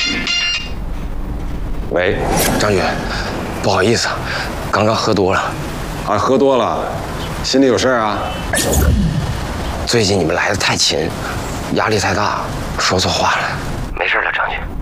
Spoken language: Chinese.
喂， 张局，不好意思，刚刚喝多了。 啊，喝多了，心里有事儿啊？ 最近你们来的太勤，压力太大，说错话了。没事了，张局。